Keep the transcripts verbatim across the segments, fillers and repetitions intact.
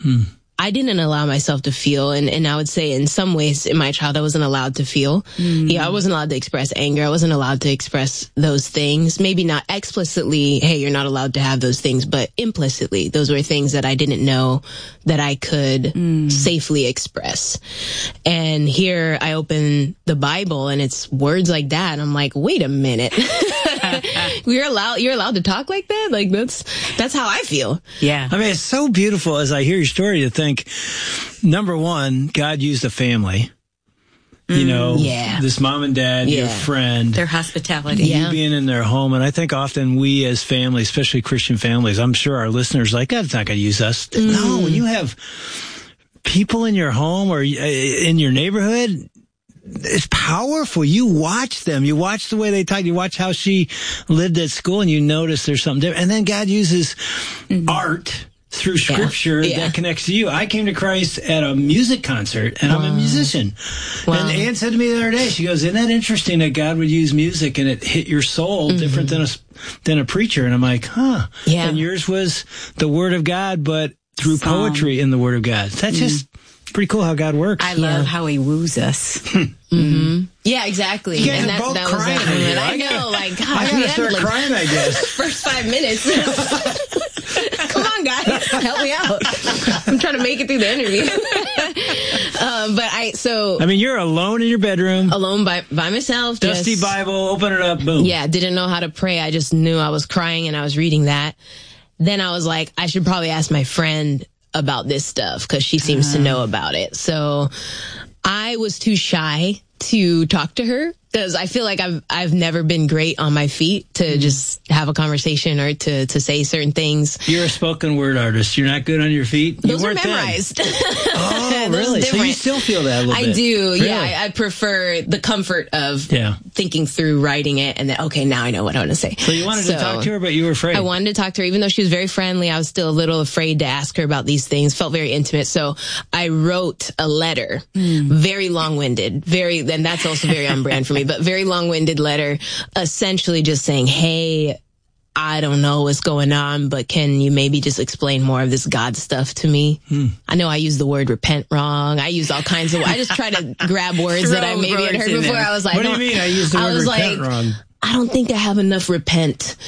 Hmm. I didn't allow myself to feel. And, and I would say in some ways in my childhood, I wasn't allowed to feel. Mm. Yeah, I wasn't allowed to express anger. I wasn't allowed to express those things. Maybe not explicitly, hey, you're not allowed to have those things, but implicitly, those were things that I didn't know that I could mm. safely express. And here I open the Bible and it's words like that. And I'm like, wait a minute. We're allowed, you're allowed to talk like that? Like that's, that's how I feel. Yeah. I mean, it's so beautiful as I hear your story to think, number one, God used a family. You know, yeah. this mom and dad, yeah. your friend. Their hospitality. You Yeah. being in their home. And I think often we as families, especially Christian families, I'm sure our listeners are like, God's not going to use us. Mm. No, when you have people in your home or in your neighborhood, it's powerful. You watch them. You watch the way they talk. You watch how she lived at school and you notice there's something different. And then God uses mm-hmm. art through scripture yeah. Yeah. that connects to you. I came to Christ at a music concert, and wow. I'm a musician. Wow. And Ann said to me the other day, she goes, isn't that interesting that God would use music and it hit your soul mm-hmm. different than a, than a preacher? And I'm like, huh. Yeah. And yours was the Word of God, but through Song. Poetry in the Word of God. That's mm-hmm. just pretty cool how God works. I love yeah. how he woos us. mm-hmm. Yeah, exactly. You guys and are that, both that crying was that. I, I know, like, God, I gotta start like, crying, I guess. First five minutes. Come on, guys, help me out. I'm trying to make it through the interview. um, but I, so. I mean, you're alone in your bedroom. Alone by, by myself. Dusty just, Bible, open it up, boom. Yeah, didn't know how to pray. I just knew I was crying and I was reading that. Then I was like, I should probably ask my friend about this stuff because she seems uh. to know about it. So I was too shy to talk to her because I feel like I've I've never been great on my feet to mm. just have a conversation or to to say certain things. You're a spoken word artist. You're not good on your feet. Those you are memorized. Oh, really? So you still feel that a little I bit? I do. Really? Yeah, I, I prefer the comfort of yeah. thinking through writing it and then okay, now I know what I want to say. So you wanted so, to talk to her, but you were afraid. I wanted to talk to her, even though she was very friendly. I was still a little afraid to ask her about these things. Felt very intimate, so I wrote a letter, mm. very long-winded, very, and that's also very on brand for me, but very long-winded letter, essentially just saying, hey, I don't know what's going on, but can you maybe just explain more of this God stuff to me? Hmm. I know I used the word repent wrong. I used all kinds of, I just try to grab words that I maybe had heard before. There. I was like, what do you mean I used the I word was repent like, wrong? I don't think I have enough repent.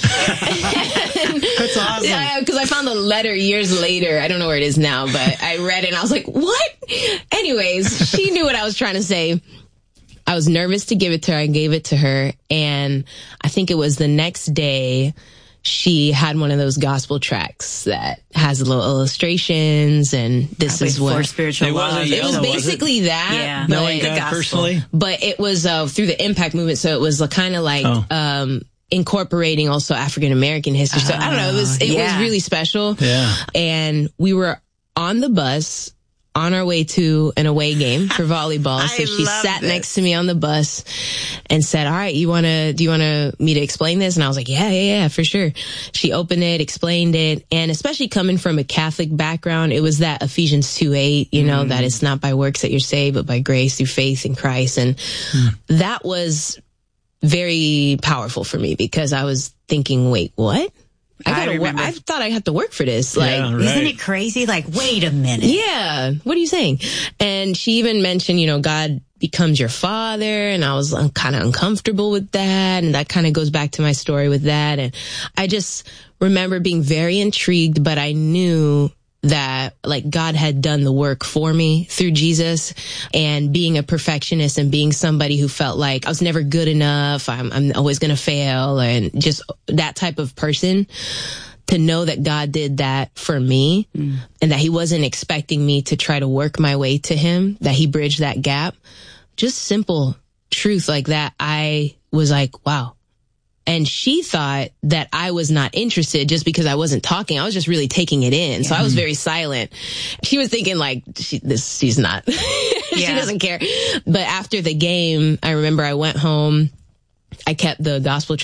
That's awesome. Yeah, because I found the letter years later. I don't know where it is now, but I read it and I was like, what? Anyways, she knew what I was trying to say. I was nervous to give it to her. I gave it to her. And I think it was the next day she had one of those gospel tracks that has little illustrations and this Probably is what for spiritual it love. Was it was basically was it? that. Yeah. But, Knowing God personally? But it was uh, through the Impact movement. So it was kind of like, oh. um, incorporating also African American history. So I don't know. It was, it yeah. was really special. Yeah. And we were on the bus on our way to an away game for volleyball. So she sat this. next to me on the bus and said, all right, you want to, do you want to me to explain this? And I was like, yeah, yeah, yeah, for sure. She opened it, explained it. And especially coming from a Catholic background, it was that Ephesians two eight, you know, mm. that it's not by works that you're saved, but by grace through faith in Christ. And mm. that was very powerful for me because I was thinking, wait, what? I gotta I, work. I thought I had to work for this. Like, yeah, right. Isn't it crazy? Like, wait a minute. Yeah. What are you saying? And she even mentioned, you know, God becomes your father. And I was kind of uncomfortable with that. And that kind of goes back to my story with that. And I just remember being very intrigued, but I knew that like God had done the work for me through Jesus, and being a perfectionist and being somebody who felt like I was never good enough. I'm, I'm always going to fail, and just that type of person. To know that God did that for me mm. and that he wasn't expecting me to try to work my way to him, that he bridged that gap. Just simple truth like that. I was like, wow. And she thought that I was not interested just because I wasn't talking. I was just really taking it in. Yeah. So I was very silent. She was thinking like, she, this, she's not, she yeah. doesn't care. But after the game, I remember I went home. I kept the gospel track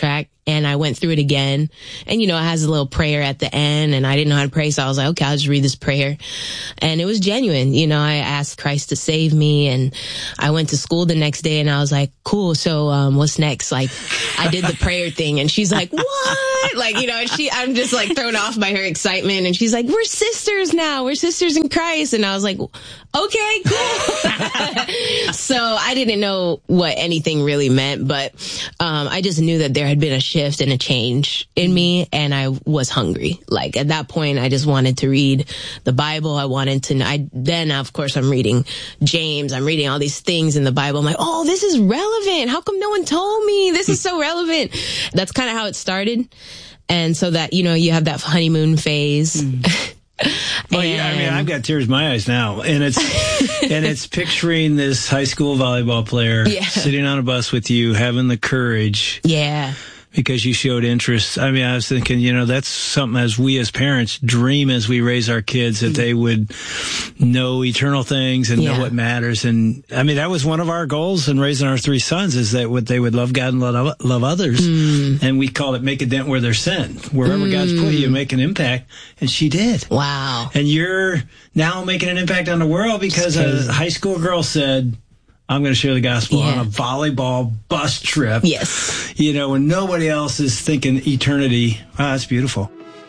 And I went through it again. And, you know, it has a little prayer at the end, and I didn't know how to pray. So I was like, okay, I'll just read this prayer. And it was genuine. You know, I asked Christ to save me, and I went to school the next day, and I was like, cool. So, um, what's next? Like, I did the prayer thing, and she's like, what? Like, you know, and she, I'm just like thrown off by her excitement. And she's like, we're sisters now. We're sisters in Christ. And I was like, okay, cool. So I didn't know what anything really meant, but um, I just knew that there had been a shift and a change in me, and I was hungry. Like, at that point, I just wanted to read the Bible. I wanted to know. I, then, of course, I'm reading James. I'm reading all these things in the Bible. I'm like, oh, this is relevant. How come no one told me? This is so relevant. That's kind of how it started. And so that, you know, you have that honeymoon phase. Mm. Well, yeah, I mean, I've got tears in my eyes now, and it's and it's picturing this high school volleyball player yeah. sitting on a bus with you, having the courage, yeah, because you showed interest. I mean, I was thinking, you know, that's something as we as parents dream as we raise our kids, that they would know eternal things and yeah. know what matters. And I mean, that was one of our goals in raising our three sons, is that what they would love God and love, love others. Mm. And we called it make a dent where they're sent. Wherever mm. God's put you, make an impact. And she did. Wow. And you're now making an impact on the world because a high school girl said, I'm going to share the gospel yeah. on a volleyball bus trip. Yes. You know, when nobody else is thinking eternity. Wow, that's beautiful.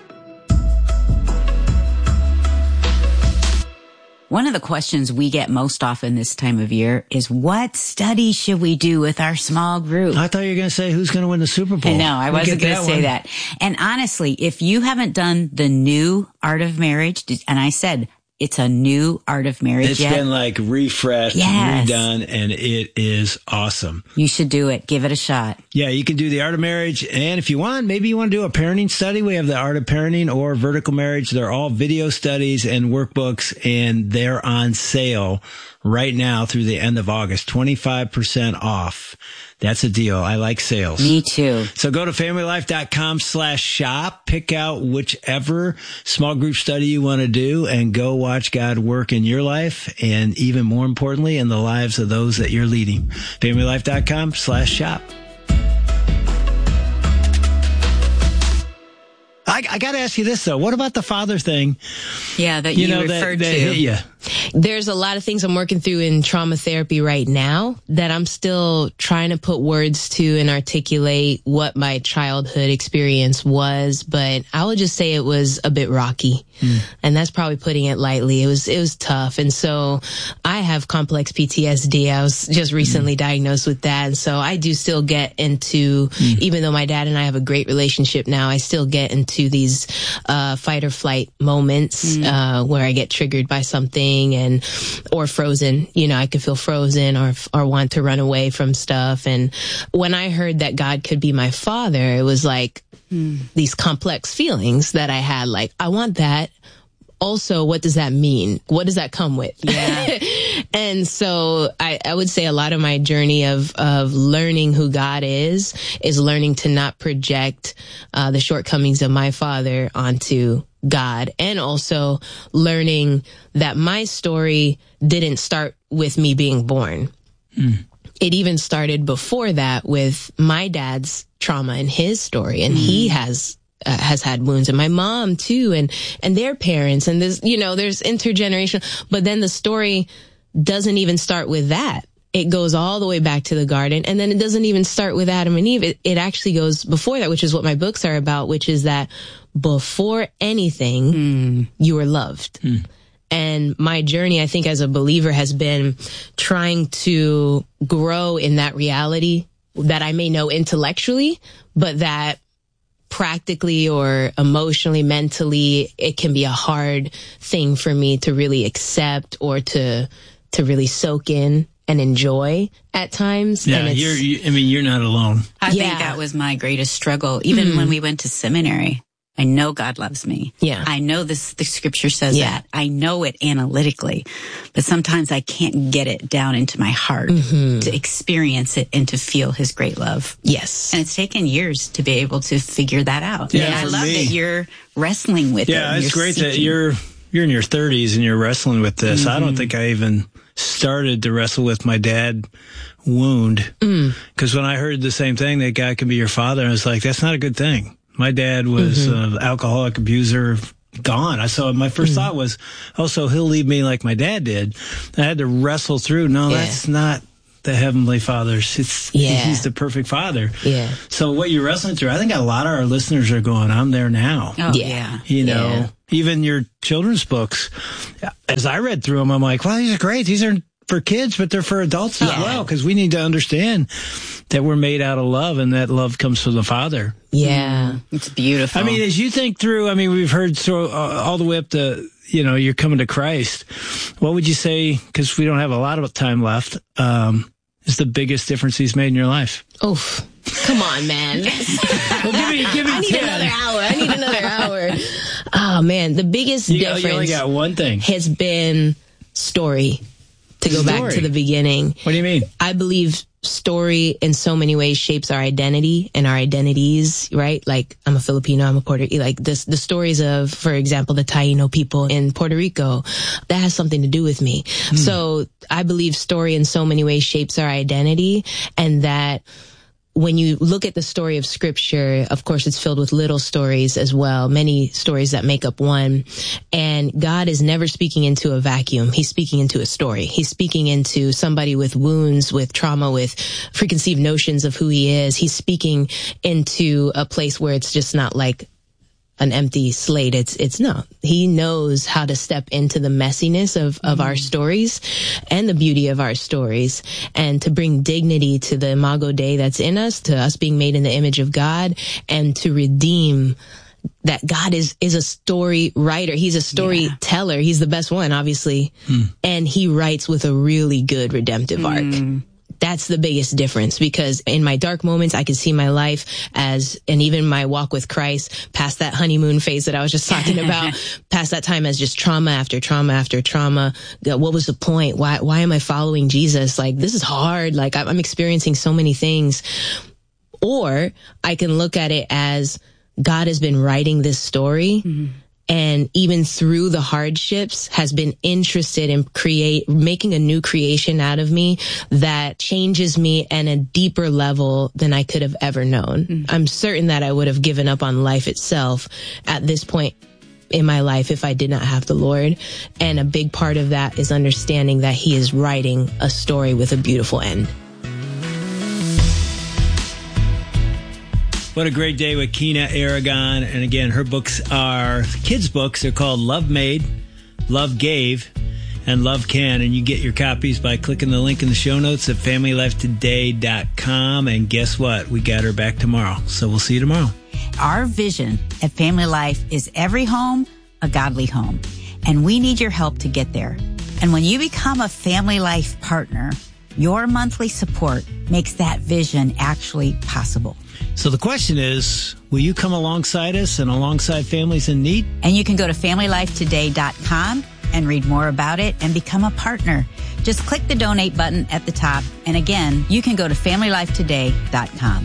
One of the questions we get most often this time of year is, what study should we do with our small group? I thought you were going to say, who's going to win the Super Bowl? I know, I we'll wasn't going to say one. that. And honestly, if you haven't done the new Art of Marriage, and I said, it's a new Art of Marriage It's yet. been like refreshed, yes. redone, and it is awesome. You should do it. Give it a shot. Yeah, you can do the Art of Marriage. And if you want, maybe you want to do a parenting study. We have the Art of Parenting or Vertical Marriage. They're all video studies and workbooks, and they're on sale right now through the end of August. twenty-five percent off. That's a deal. I like sales. Me too. So go to familylife.com slash shop, pick out whichever small group study you want to do, and go watch God work in your life, and even more importantly, in the lives of those that you're leading. familylife.com slash shop. I, I got to ask you this, though. What about the father thing? Yeah, that you, you know, referred that, that to. hit you? There's a lot of things I'm working through in trauma therapy right now that I'm still trying to put words to and articulate what my childhood experience was. But I would just say it was a bit rocky. Mm. And that's probably putting it lightly. It was, it was tough. And so I have complex P T S D. I was just recently mm. diagnosed with that. And so I do still get into, mm. even though my dad and I have a great relationship now, I still get into these, uh, fight or flight moments, mm. uh, where I get triggered by something and, or frozen, you know, I could feel frozen or, or want to run away from stuff. And when I heard that God could be my father, it was like mm. these complex feelings that I had, like, I want that. Also, what does that mean? What does that come with? Yeah. And so I, I would say a lot of my journey of, of learning who God is, is learning to not project uh, the shortcomings of my father onto God, and also learning that my story didn't start with me being born. Mm. It even started before that with my dad's trauma and his story, and mm. he has Uh, has had wounds, and my mom too, and and their parents, and this, you know, there's intergenerational. But then the story doesn't even start with that. It goes all the way back to the garden, and then it doesn't even start with Adam and Eve. It, it actually goes before that, which is what my books are about, which is that before anything, mm. you were loved. Mm. And my journey, I think, as a believer, has been trying to grow in that reality that I may know intellectually, but that practically or emotionally, mentally, it can be a hard thing for me to really accept or to to really soak in and enjoy at times. Yeah, and it's, you're, you, I mean, you're not alone. I yeah. think that was my greatest struggle. Even mm. when we went to seminary, I know God loves me. Yeah. I know this, the scripture says yeah. that. I know it analytically, but sometimes I can't get it down into my heart mm-hmm. to experience it and to feel his great love. Yes. And it's taken years to be able to figure that out. Yeah, and I for love me. that you're wrestling with yeah, it. Yeah, it's great seeking. that you're, you're in your thirties and you're wrestling with this. Mm-hmm. I don't think I even started to wrestle with my dad wound. Because mm. when I heard the same thing, that God can be your father, I was like, that's not a good thing. My dad was mm-hmm. an alcoholic abuser, gone. I saw my first mm. thought was, oh, so he'll leave me like my dad did. I had to wrestle through. No, yeah. that's not the Heavenly Father's. It's yeah. He's the perfect Father. Yeah. So what you're wrestling through, I think a lot of our listeners are going, I'm there now. Oh, yeah. You know, yeah. even your children's books, as I read through them, I'm like, well, these are great. These are for kids, but they're for adults yeah. as well, because we need to understand that we're made out of love and that love comes from the Father. Yeah. It's beautiful. I mean, as you think through, I mean, we've heard so, uh, all the way up to, you know, you're coming to Christ. What would you say, because we don't have a lot of time left, um, is the biggest difference he's made in your life? Oof. Come on, man. Well, give me, give me I need ten. another hour. I need another hour. Oh, man. The biggest you, difference you only got one thing. has been story. To go story. back to the beginning. What do you mean? I believe story in so many ways shapes our identity and our identities, right? Like, I'm a Filipino, I'm a Puerto Rican. Like, this, the stories of, for example, the Taino people in Puerto Rico, that has something to do with me. Hmm. So I believe story in so many ways shapes our identity, and that when you look at the story of Scripture, of course, it's filled with little stories as well, many stories that make up one. And God is never speaking into a vacuum. He's speaking into a story. He's speaking into somebody with wounds, with trauma, with preconceived notions of who he is. He's speaking into a place where it's just not like an empty slate. It's, it's no, he knows how to step into the messiness of, of mm. our stories and the beauty of our stories, and to bring dignity to the Imago Dei that's in us, to us being made in the image of God, and to redeem that God is, is a story writer. He's a storyteller. Yeah. He's the best one, obviously. Mm. And he writes with a really good redemptive mm. arc. That's the biggest difference, because in my dark moments, I could see my life as, and even my walk with Christ, past that honeymoon phase that I was just talking about, past that time as just trauma after trauma after trauma. What was the point? Why, why am I following Jesus? Like, this is hard. Like, I'm experiencing so many things. Or I can look at it as God has been writing this story. Mm-hmm. And even through the hardships has been interested in create, making a new creation out of me that changes me at a deeper level than I could have ever known. Mm-hmm. I'm certain that I would have given up on life itself at this point in my life if I did not have the Lord. And a big part of that is understanding that he is writing a story with a beautiful end. What a great day with Kina Aragon. And again, her books are kids' books. They're called Love Made, Love Gave, and Love Can. And you get your copies by clicking the link in the show notes at family life today dot com. And guess what? We got her back tomorrow. So we'll see you tomorrow. Our vision at Family Life is every home a godly home. And we need your help to get there. And when you become a Family Life partner, your monthly support makes that vision actually possible. So the question is, will you come alongside us and alongside families in need? And you can go to family life today dot com and read more about it and become a partner. Just click the donate button at the top. And again, you can go to family life today dot com.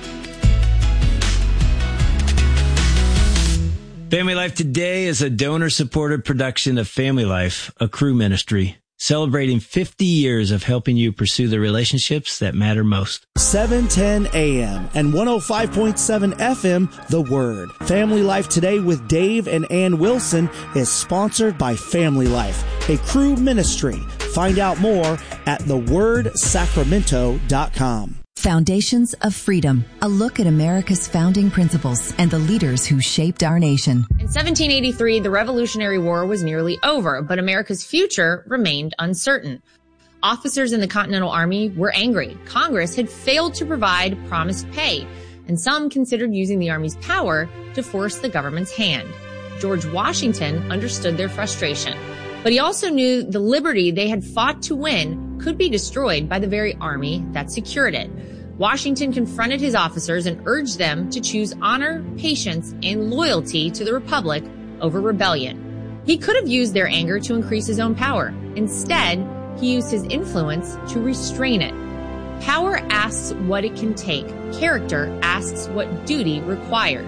Family Life Today is a donor-supported production of Family Life, a Cru ministry, celebrating fifty years of helping you pursue the relationships that matter most. seven ten a.m. and one oh five point seven F M, The Word. Family Life Today with Dave and Ann Wilson is sponsored by Family Life, a Cru ministry. Find out more at the word sacramento dot com. Foundations of Freedom, a look at America's founding principles and the leaders who shaped our nation. In seventeen eighty-three, the Revolutionary War was nearly over, but America's future remained uncertain. Officers in the Continental Army were angry. Congress had failed to provide promised pay, and some considered using the Army's power to force the government's hand. George Washington understood their frustration, but he also knew the liberty they had fought to win could be destroyed by the very army that secured it. Washington confronted his officers and urged them to choose honor, patience, and loyalty to the Republic over rebellion. He could have used their anger to increase his own power. Instead, he used his influence to restrain it. Power asks what it can take. Character asks what duty requires.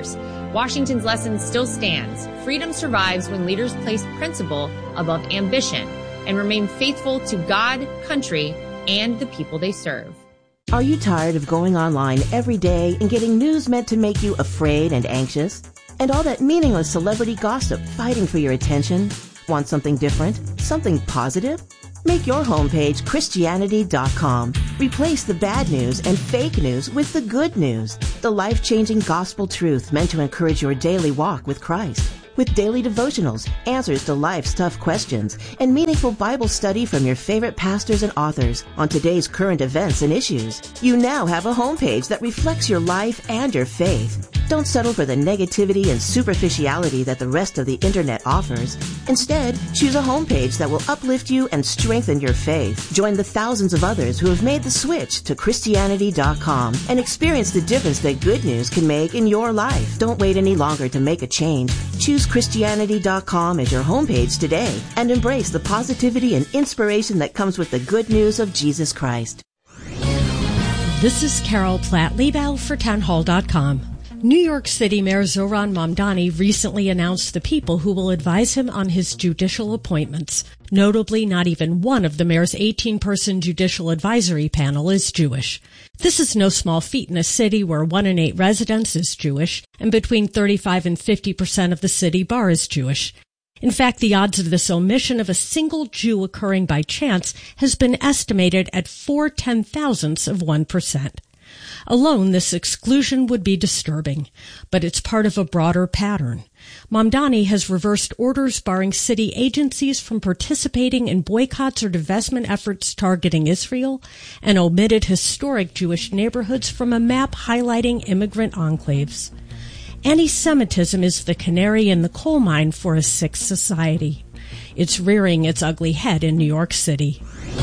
Washington's lesson still stands. Freedom survives when leaders place principle above ambition and remain faithful to God, country, and the people they serve. Are you tired of going online every day and getting news meant to make you afraid and anxious? And all that meaningless celebrity gossip fighting for your attention? Want something different? Something positive? Make your homepage Christianity dot com. Replace the bad news and fake news with the good news. The life-changing gospel truth meant to encourage your daily walk with Christ. With daily devotionals, answers to life's tough questions, and meaningful Bible study from your favorite pastors and authors on today's current events and issues. You now have a homepage that reflects your life and your faith. Don't settle for the negativity and superficiality that the rest of the internet offers. Instead, choose a homepage that will uplift you and strengthen your faith. Join the thousands of others who have made the switch to Christianity dot com and experience the difference that good news can make in your life. Don't wait any longer to make a change. Choose Christianity dot com as your homepage today and embrace the positivity and inspiration that comes with the good news of Jesus Christ. This is Carol Platt-Liebau for townhall dot com. New York City Mayor Zohran Mamdani recently announced the people who will advise him on his judicial appointments. Notably, not even one of the mayor's eighteen-person judicial advisory panel is Jewish. This is no small feat in a city where one in eight residents is Jewish, and between thirty-five and fifty percent of the city bar is Jewish. In fact, the odds of this omission of a single Jew occurring by chance has been estimated at four ten-thousandths of one percent. Alone, this exclusion would be disturbing, but it's part of a broader pattern. Mamdani has reversed orders barring city agencies from participating in boycotts or divestment efforts targeting Israel and omitted historic Jewish neighborhoods from a map highlighting immigrant enclaves. Anti-Semitism is the canary in the coal mine for a sick society. It's rearing its ugly head in New York City.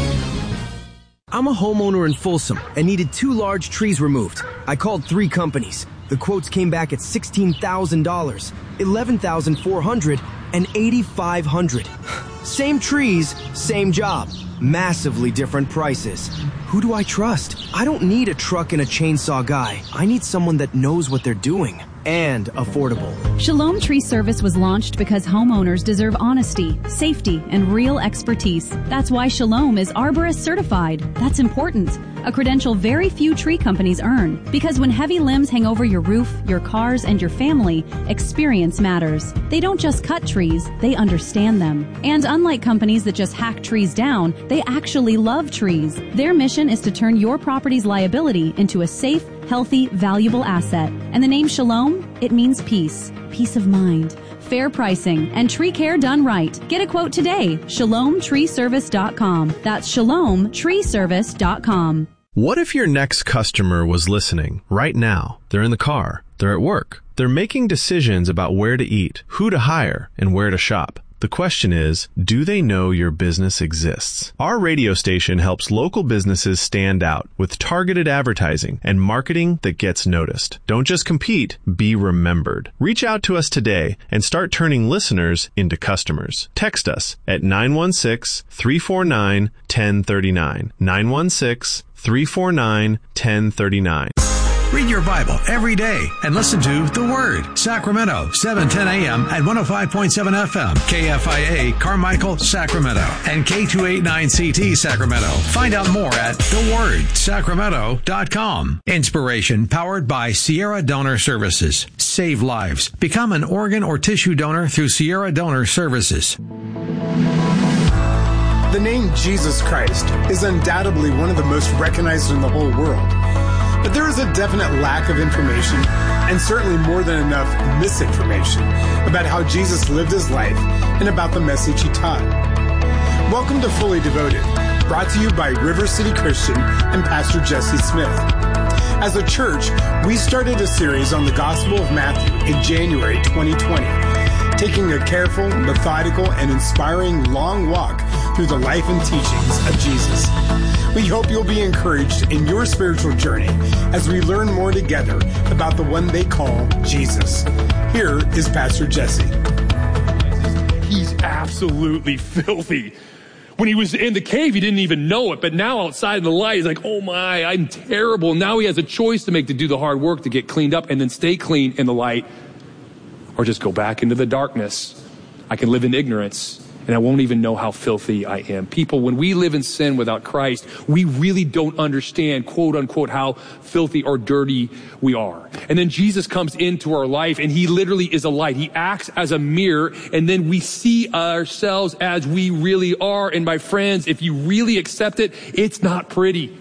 I'm a homeowner in Folsom and needed two large trees removed. I called three companies. The quotes came back at sixteen thousand dollars, eleven thousand four hundred dollars, and eight thousand five hundred dollars. Same trees, same job. Massively different prices. Who do I trust? I don't need a truck and a chainsaw guy. I need someone that knows what they're doing. And affordable. Shalom Tree Service was launched because homeowners deserve honesty, safety, and real expertise. That's why Shalom is Arborist certified. That's important. A credential very few tree companies earn. Because when heavy limbs hang over your roof, your cars, and your family, experience matters. They don't just cut trees, they understand them. And unlike companies that just hack trees down, they actually love trees. Their mission is to turn your property's liability into a safe, healthy, valuable asset. And the name Shalom, it means peace, peace of mind, fair pricing, and tree care done right. Get a quote today, shalom tree service dot com. That's shalom tree service dot com. What if your next customer was listening right now? They're in the car, they're at work, they're making decisions about where to eat, who to hire, and where to shop. The question is, do they know your business exists? Our radio station helps local businesses stand out with targeted advertising and marketing that gets noticed. Don't just compete, be remembered. Reach out to us today and start turning listeners into customers. Text us at nine one six, three four nine, one zero three nine. nine one six, three four nine, one zero three nine. Read your Bible every day and listen to The Word. Sacramento, seven ten a.m. at one oh five point seven F M. K F I A, Carmichael, Sacramento. And K two eighty-nine C T, Sacramento. Find out more at the word sacramento dot com. Inspiration powered by Sierra Donor Services. Save lives. Become an organ or tissue donor through Sierra Donor Services. The name Jesus Christ is undoubtedly one of the most recognized in the whole world. But there is a definite lack of information, and certainly more than enough misinformation, about how Jesus lived his life and about the message he taught. Welcome to Fully Devoted, brought to you by River City Christian and Pastor Jesse Smith. As a church, we started a series on the Gospel of Matthew in January twenty twenty, taking a careful, methodical, and inspiring long walk through the life and teachings of Jesus. We hope you'll be encouraged in your spiritual journey as we learn more together about the one they call Jesus. Here is Pastor Jesse. He's absolutely filthy. When he was in the cave, he didn't even know it, but now outside in the light, he's like, oh my, I'm terrible. Now he has a choice to make to do the hard work to get cleaned up and then stay clean in the light. or just go back into the darkness. I can live in ignorance, and I won't even know how filthy I am. People, when we live in sin without Christ, we really don't understand, quote unquote, how filthy or dirty we are. And then Jesus comes into our life, and he literally is a light. He acts as a mirror, and then we see ourselves as we really are. And my friends, if you really accept it, it's not pretty.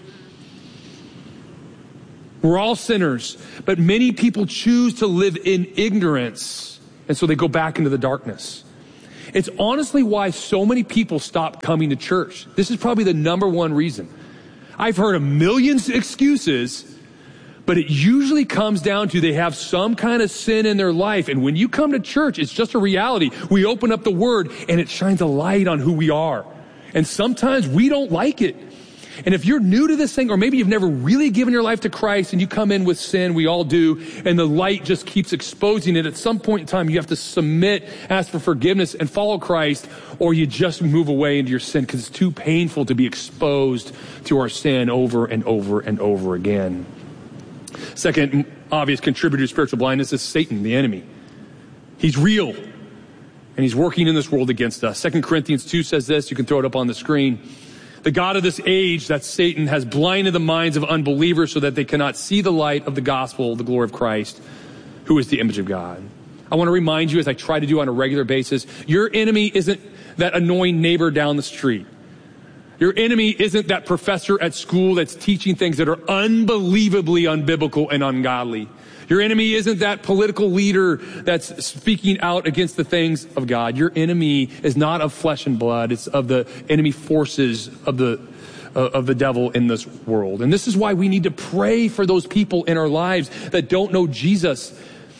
We're all sinners, but many people choose to live in ignorance, and so they go back into the darkness. It's honestly why so many people stop coming to church. This is probably the number one reason. I've heard a million excuses, but it usually comes down to they have some kind of sin in their life. And when you come to church, it's just a reality. We open up the Word, and it shines a light on who we are. And sometimes we don't like it. And if you're new to this thing, or maybe you've never really given your life to Christ and you come in with sin, we all do, and the light just keeps exposing it, at some point in time you have to submit, ask for forgiveness, and follow Christ, or you just move away into your sin because it's too painful to be exposed to our sin over and over and over again. Second obvious contributor to spiritual blindness is Satan, the enemy. He's real, and he's working in this world against us. Second Corinthians two says this, you can throw it up on the screen. The God of this age, that's Satan, has blinded the minds of unbelievers so that they cannot see the light of the gospel, the glory of Christ, who is the image of God. I want to remind you, as I try to do on a regular basis, your enemy isn't that annoying neighbor down the street. Your enemy isn't that professor at school that's teaching things that are unbelievably unbiblical and ungodly. Your enemy isn't that political leader that's speaking out against the things of God. Your enemy is not of flesh and blood. It's of the enemy forces of the uh, of the devil in this world. And this is why we need to pray for those people in our lives that don't know Jesus.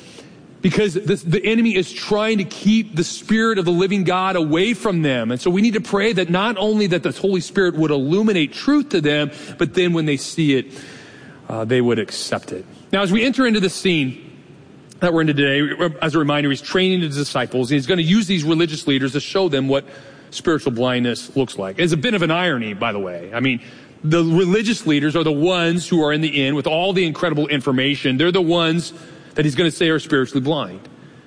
Because this, the enemy is trying to keep the Spirit of the living God away from them. And so we need to pray that not only that the Holy Spirit would illuminate truth to them, but then when they see it, uh, they would accept it. Now, as we enter into this scene that we're into today, as a reminder, he's training the disciples. And he's going to use these religious leaders to show them what spiritual blindness looks like. It's a bit of an irony, by the way. I mean, the religious leaders are the ones who are in the inn with all the incredible information. They're the ones that he's going to say are spiritually blind.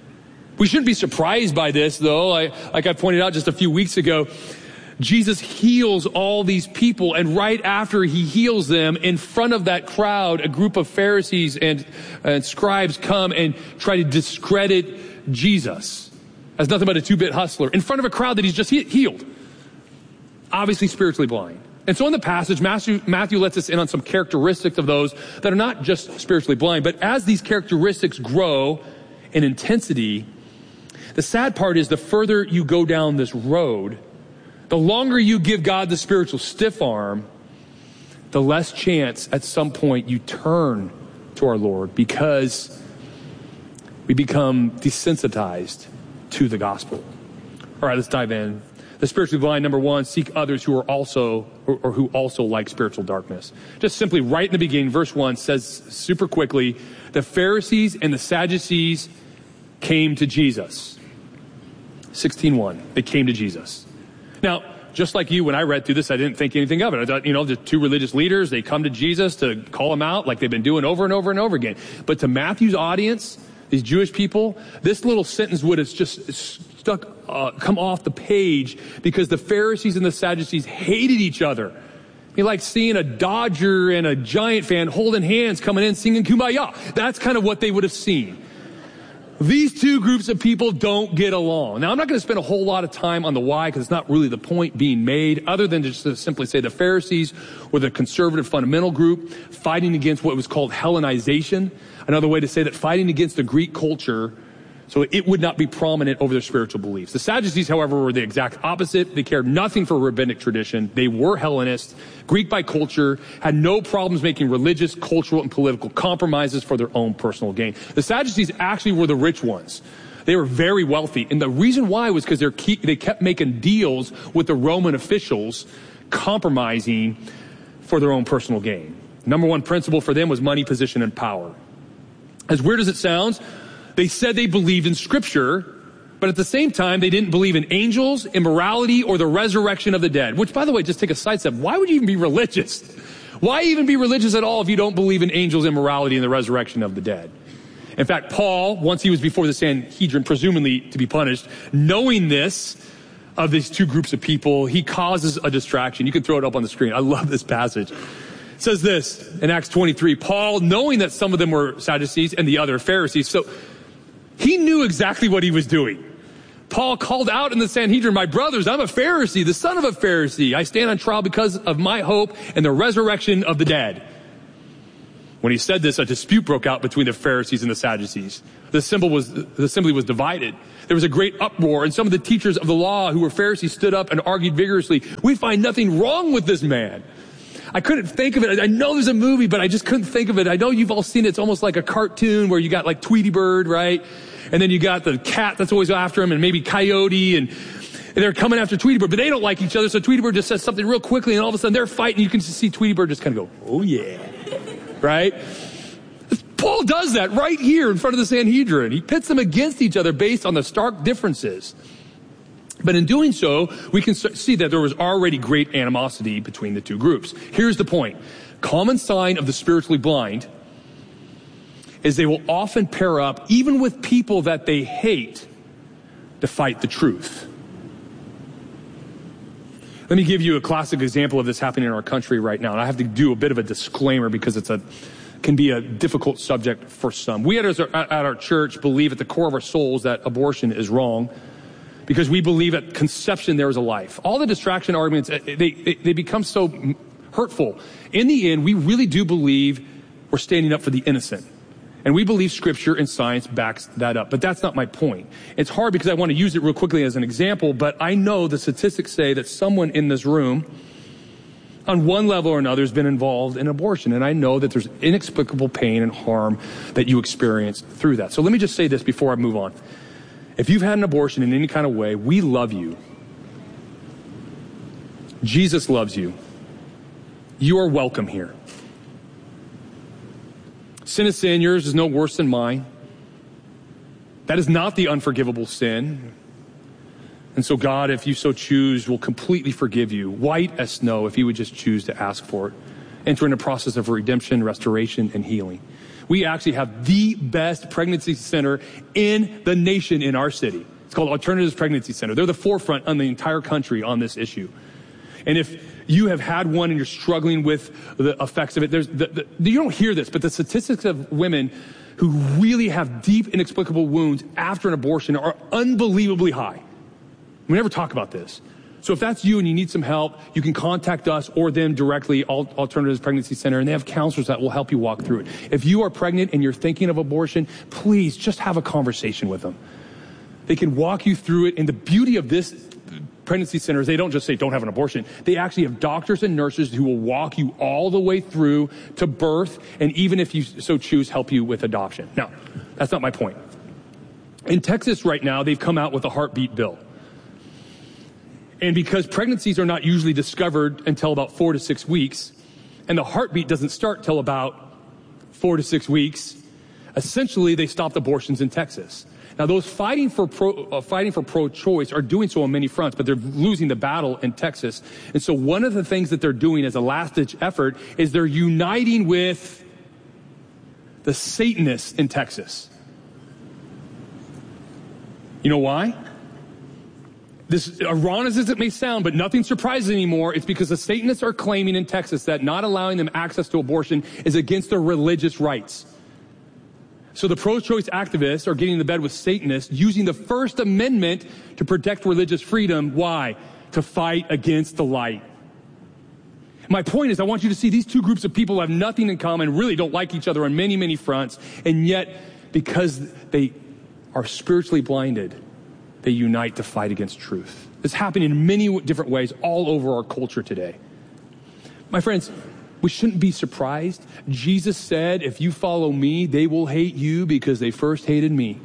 We shouldn't be surprised by this, though. I, like I pointed out just a few weeks ago, Jesus heals all these people, and right after he heals them, in front of that crowd, a group of Pharisees and, and scribes come and try to discredit Jesus as nothing but a two-bit hustler in front of a crowd that he's just he- healed. Obviously spiritually blind. And so in the passage, Matthew, Matthew lets us in on some characteristics of those that are not just spiritually blind, but as these characteristics grow in intensity, the sad part is the further you go down this road, the longer you give God the spiritual stiff arm, the less chance at some point you turn to our Lord, because we become desensitized to the gospel. All right, let's dive in. The spiritually blind, number one, seek others who are also, or, or who also like spiritual darkness. Just simply right in the beginning, verse one says super quickly, the Pharisees and the Sadducees came to Jesus. sixteen one, they came to Jesus. Now, just like you, when I read through this, I didn't think anything of it. I thought, you know, the two religious leaders, they come to Jesus to call him out like they've been doing over and over and over again. But to Matthew's audience, these Jewish people, this little sentence would have just stuck, uh, come off the page, because the Pharisees and the Sadducees hated each other. You like seeing a Dodger and a Giant fan holding hands coming in singing Kumbaya. That's kind of what they would have seen. These two groups of people don't get along. Now, I'm not going to spend a whole lot of time on the why, because it's not really the point being made, other than just to simply say the Pharisees were the conservative fundamental group fighting against what was called Hellenization. Another way to say that, fighting against the Greek culture so it would not be prominent over their spiritual beliefs. The Sadducees, however, were the exact opposite. They cared nothing for rabbinic tradition. They were Hellenists, Greek by culture, had no problems making religious, cultural, and political compromises for their own personal gain. The Sadducees actually were the rich ones. They were very wealthy. And the reason why was because they kept making deals with the Roman officials, compromising for their own personal gain. Number one principle for them was money, position, and power. As weird as it sounds, they said they believed in Scripture, but at the same time, they didn't believe in angels, immorality, or the resurrection of the dead. Which, by the way, just take a side step. Why would you even be religious? Why even be religious at all if you don't believe in angels, immorality, and the resurrection of the dead? In fact, Paul, once he was before the Sanhedrin, presumably to be punished, knowing this of these two groups of people, he causes a distraction. You can throw it up on the screen. I love this passage. It says this in Acts twenty-three, Paul, knowing that some of them were Sadducees and the other Pharisees, so he knew exactly what he was doing. Paul called out in the Sanhedrin, my brothers, I'm a Pharisee, the son of a Pharisee. I stand on trial because of my hope and the resurrection of the dead. When he said this, a dispute broke out between the Pharisees and the Sadducees. The assembly was, the assembly was divided. There was a great uproar, and some of the teachers of the law who were Pharisees stood up and argued vigorously, we find nothing wrong with this man. I couldn't think of it. I know there's a movie, but I just couldn't think of it. I know you've all seen it. It's almost like a cartoon where you got like Tweety Bird, right? And then you got the cat that's always after him, and maybe Coyote, and, and they're coming after Tweety Bird, but they don't like each other, so Tweety Bird just says something real quickly, and all of a sudden they're fighting. You can just see Tweety Bird just kind of go, oh yeah, right? Paul does that right here in front of the Sanhedrin. He pits them against each other based on the stark differences. But in doing so, we can see that there was already great animosity between the two groups. Here's the point. Common sign of the spiritually blind is they will often pair up, even with people that they hate, to fight the truth. Let me give you a classic example of this happening in our country right now. And I have to do a bit of a disclaimer because it's a can be a difficult subject for some. We at our, at our church believe at the core of our souls that abortion is wrong because we believe at conception there is a life. All the distraction arguments, they, they become so hurtful. In the end, we really do believe we're standing up for the innocent. And we believe scripture and science backs that up. But that's not my point. It's hard because I want to use it real quickly as an example, but I know the statistics say that someone in this room, on one level or another, has been involved in abortion. And I know that there's inexplicable pain and harm that you experience through that. So let me just say this before I move on. If you've had an abortion in any kind of way, we love you. Jesus loves you. You are welcome here. Sin is sin. Yours is no worse than mine. That is not the unforgivable sin. And so God, if you so choose, will completely forgive you, white as snow, if you would just choose to ask for it. Enter in a process of redemption, restoration, and healing. We actually have the best pregnancy center in the nation in our city. It's called Alternatives Pregnancy Center. They're the forefront on the entire country on this issue. And if you have had one and you're struggling with the effects of it, there's the, the, you don't hear this, but the statistics of women who really have deep, inexplicable wounds after an abortion are unbelievably high. We never talk about this. So if that's you and you need some help, you can contact us or them directly, Alternatives Pregnancy Center, and they have counselors that will help you walk through it. If you are pregnant and you're thinking of abortion, please just have a conversation with them. They can walk you through it. And the beauty of this pregnancy center is they don't just say, don't have an abortion. They actually have doctors and nurses who will walk you all the way through to birth, and even if you so choose, help you with adoption. Now, that's not my point. In Texas right now, they've come out with a heartbeat bill. And because pregnancies are not usually discovered until about four to six weeks, and the heartbeat doesn't start till about four to six weeks, essentially they stopped abortions in Texas. Now, those fighting for pro, uh, fighting for pro-choice are doing so on many fronts, but they're losing the battle in Texas. And so one of the things that they're doing as a last-ditch effort is they're uniting with the Satanists in Texas. You know why? This, ironic as it may sound, but nothing surprises anymore. It's because the Satanists are claiming in Texas that not allowing them access to abortion is against their religious rights. So the pro-choice activists are getting in the bed with Satanists using the First Amendment to protect religious freedom. Why? To fight against the light. My point is I want you to see these two groups of people have nothing in common, really don't like each other on many, many fronts, and yet because they are spiritually blinded, they unite to fight against truth. It's happening in many different ways all over our culture today. My friends, we shouldn't be surprised. Jesus said, if you follow me, they will hate you because they first hated me.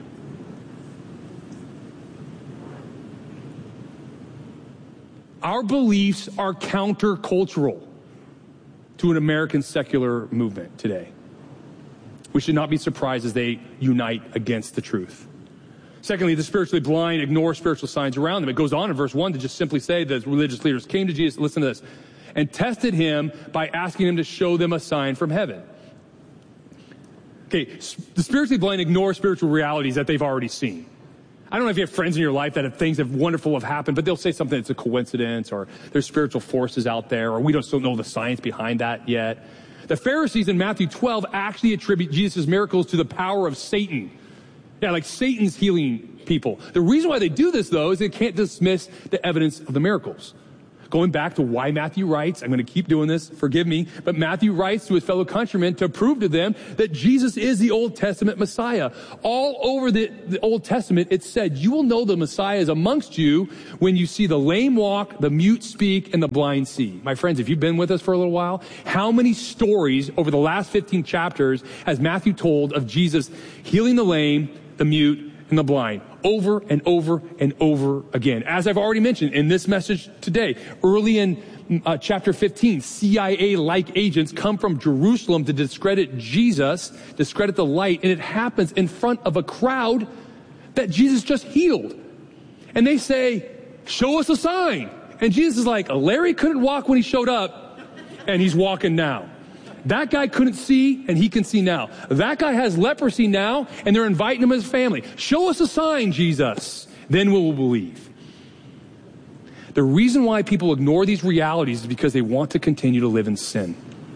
Our beliefs are countercultural to an American secular movement today. We should not be surprised as they unite against the truth. Secondly, the spiritually blind ignore spiritual signs around them. It goes on in verse one to just simply say that religious leaders came to Jesus, listen to this, and tested him by asking him to show them a sign from heaven. Okay, the spiritually blind ignore spiritual realities that they've already seen. I don't know if you have friends in your life that have things that wonderful have happened, but they'll say something that's a coincidence, or there's spiritual forces out there, or we don't still know the science behind that yet. The Pharisees in Matthew twelve actually attribute Jesus' miracles to the power of Satan. Yeah, like Satan's healing people. The reason why they do this, though, is they can't dismiss the evidence of the miracles. Going back to why Matthew writes, I'm going to keep doing this, forgive me, but Matthew writes to his fellow countrymen to prove to them that Jesus is the Old Testament Messiah. All over the, the Old Testament, it said, you will know the Messiah is amongst you when you see the lame walk, the mute speak, and the blind see. My friends, if you've been with us for a little while, how many stories over the last fifteen chapters has Matthew told of Jesus healing the lame, the mute, and the blind, over and over and over again? As I've already mentioned in this message today, early in uh, chapter fifteen, C I A-like agents come from Jerusalem to discredit Jesus, discredit the light, and it happens in front of a crowd that Jesus just healed. And they say, show us a sign. And Jesus is like, Larry couldn't walk when he showed up, and he's walking now. That guy couldn't see, and he can see now. That guy has leprosy now, and they're inviting him as family. Show us a sign, Jesus. Then we will believe. The reason why people ignore these realities is because they want to continue to live in sin.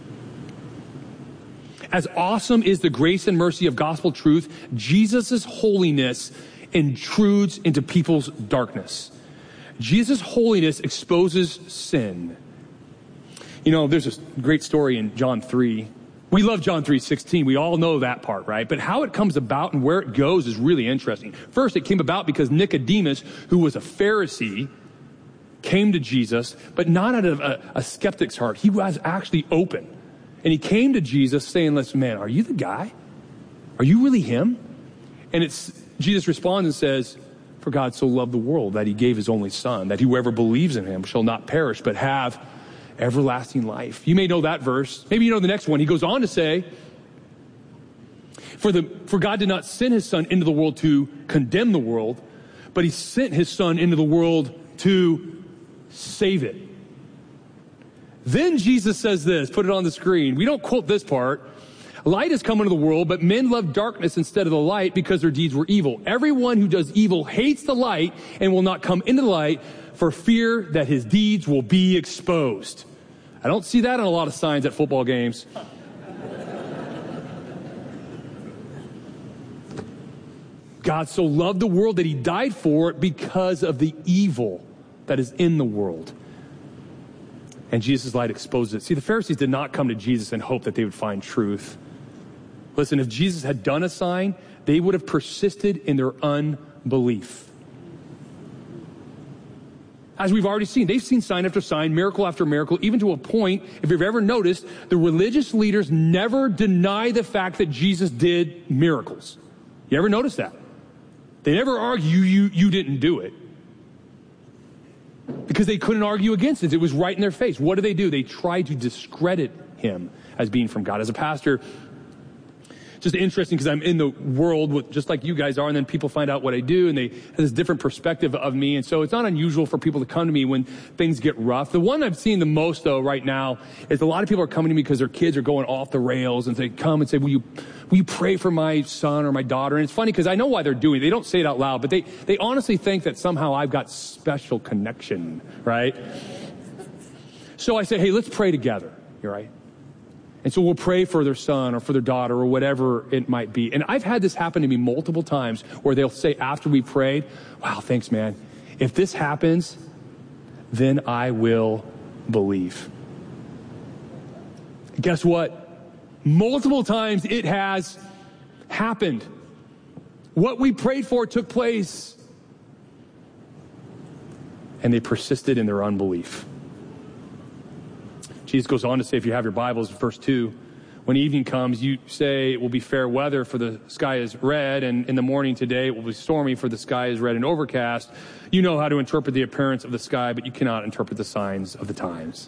As awesome is the grace and mercy of gospel truth, Jesus' holiness intrudes into people's darkness. Jesus' holiness exposes sin. You know, there's this great story in John three. We love John three sixteen. We all know that part, right? But how it comes about and where it goes is really interesting. First, it came about because Nicodemus, who was a Pharisee, came to Jesus, but not out of a, a skeptic's heart. He was actually open. And he came to Jesus saying, listen, man, are you the guy? Are you really him? And it's Jesus responds and says, for God so loved the world that he gave his only son, that whoever believes in him shall not perish, but have everlasting life. You may know that verse. Maybe you know the next one. He goes on to say, for the for God did not send his son into the world to condemn the world, but he sent his son into the world to save it. Then Jesus says this, put it on the screen. We don't quote this part. Light has come into the world, but men love darkness instead of the light because their deeds were evil. Everyone who does evil hates the light and will not come into the light for fear that his deeds will be exposed. I don't see that on a lot of signs at football games. God so loved the world that he died for it because of the evil that is in the world. And Jesus' light exposes it. See, the Pharisees did not come to Jesus and hope that they would find truth. Listen, if Jesus had done a sign, they would have persisted in their unbelief. As we've already seen, they've seen sign after sign, miracle after miracle, even to a point, if you've ever noticed, the religious leaders never deny the fact that Jesus did miracles. You ever notice that? They never argue you, you didn't do it. Because they couldn't argue against it. It was right in their face. What do they do? They try to discredit him as being from God. As a pastor, just interesting because I'm in the world with, just like you guys are, and then people find out what I do and they have this different perspective of me. And so it's not unusual for people to come to me when things get rough. The one I've seen the most though right now is a lot of people are coming to me because their kids are going off the rails, and they come and say, will you, will you pray for my son or my daughter? And it's funny because I know why they're doing it. They don't say it out loud, but they, they honestly think that somehow I've got special connection, right? So I say, hey, let's pray together. You're right. And so we'll pray for their son or for their daughter or whatever it might be. And I've had this happen to me multiple times where they'll say after we prayed, wow, thanks, man. If this happens, then I will believe. Guess what? Multiple times it has happened. What we prayed for took place. And they persisted in their unbelief. Jesus goes on to say, if you have your Bibles, verse two, when evening comes, you say it will be fair weather for the sky is red, and in the morning today it will be stormy for the sky is red and overcast. You know how to interpret the appearance of the sky, but you cannot interpret the signs of the times.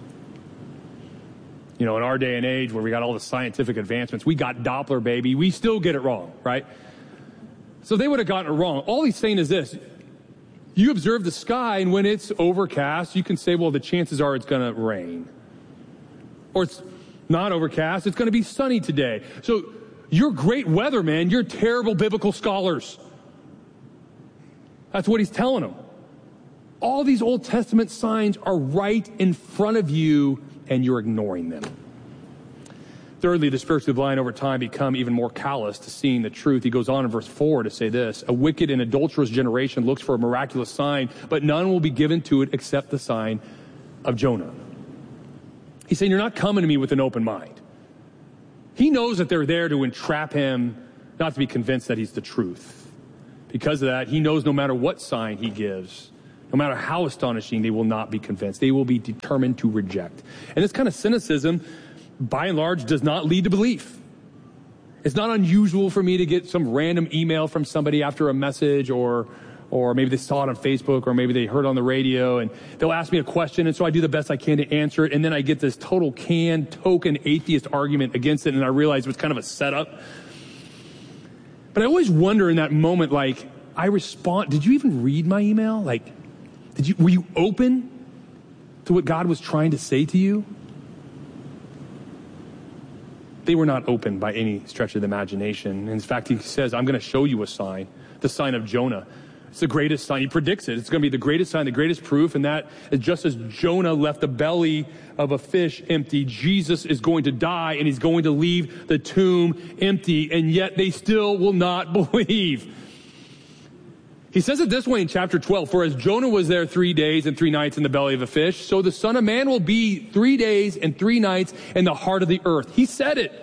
You know, in our day and age where we got all the scientific advancements, we got Doppler, baby. We still get it wrong, right? So they would have gotten it wrong. All he's saying is this. You observe the sky, and when it's overcast, you can say, well, the chances are it's going to rain. Or it's not overcast, it's going to be sunny today. So You're great weathermen. You're terrible biblical scholars. That's what he's telling them. All these Old Testament signs are right in front of you, and you're ignoring them. Thirdly, the spiritually blind over time become even more callous to seeing the truth. He goes on in verse four to say this: a wicked and adulterous generation looks for a miraculous sign, but none will be given to it except the sign of Jonah. He's saying, you're not coming to me with an open mind. He knows that they're there to entrap him, not to be convinced that he's the truth. Because of that, he knows no matter what sign he gives, no matter how astonishing, they will not be convinced. They will be determined to reject. And this kind of cynicism, by and large, does not lead to belief. It's not unusual for me to get some random email from somebody after a message, or or maybe they saw it on Facebook, or maybe they heard it on the radio, and they'll ask me a question, and so I do the best I can to answer it, and then I get this total canned, token atheist argument against it, and I realize it was kind of a setup. But I always wonder in that moment, like, I respond, did you even read my email? Like, did you, were you open to what God was trying to say to you? They were not open by any stretch of the imagination. In fact, he says, I'm going to show you a sign, the sign of Jonah. It's the greatest sign. He predicts it. It's going to be the greatest sign, the greatest proof. And that is just as Jonah left the belly of a fish empty, Jesus is going to die, and he's going to leave the tomb empty. And yet they still will not believe. He says it this way in chapter twelve: for as Jonah was there three days and three nights in the belly of a fish, so the Son of Man will be three days and three nights in the heart of the earth. He said it.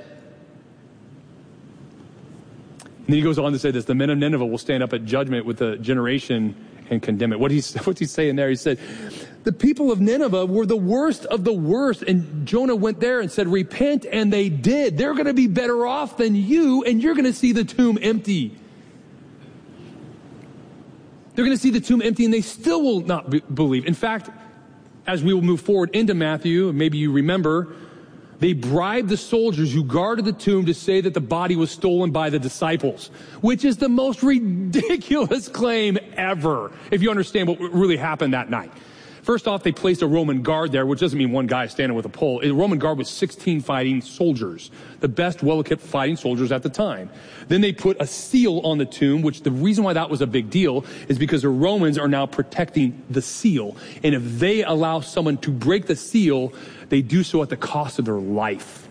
And then he goes on to say this: the men of Nineveh will stand up at judgment with the generation and condemn it. What he's, what's he saying there? He said, the people of Nineveh were the worst of the worst. And Jonah went there and said, repent, and they did. They're going to be better off than you, and you're going to see the tomb empty. They're going to see the tomb empty, and they still will not be- believe. In fact, as we will move forward into Matthew, maybe you remember, they bribed the soldiers who guarded the tomb to say that the body was stolen by the disciples, which is the most ridiculous claim ever, if you understand what really happened that night. First off, they placed a Roman guard there, which doesn't mean one guy standing with a pole. The Roman guard was sixteen fighting soldiers, the best, well-equipped fighting soldiers at the time. Then they put a seal on the tomb, which the reason why that was a big deal is because the Romans are now protecting the seal. And if they allow someone to break the seal, they do so at the cost of their life.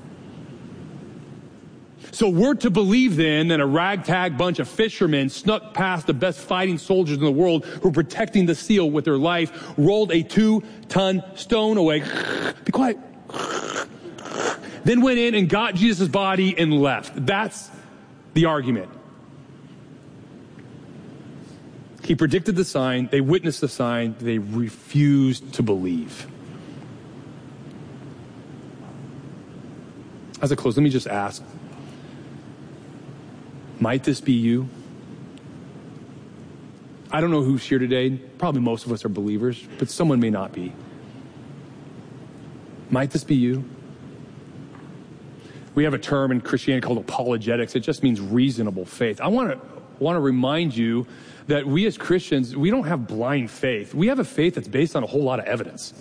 So we're to believe then that a ragtag bunch of fishermen snuck past the best fighting soldiers in the world who were protecting the seal with their life, rolled a two-ton stone away, be quiet, then went in and got Jesus' body and left. That's the argument. He predicted the sign, they witnessed the sign, they refused to believe. As I close, let me just ask, might this be you? I don't know who's here today. Probably most of us are believers, but someone may not be. Might this be you? We have a term in Christianity called apologetics. It just means reasonable faith. I want to want to remind you that we as Christians, we don't have blind faith. We have a faith that's based on a whole lot of evidence.